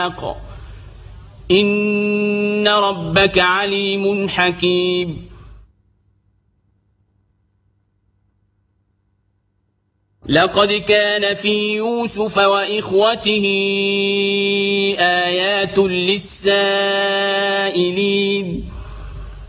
إن ربك عليم حكيم. لقد كان في يوسف وإخوته آيات للسائلين.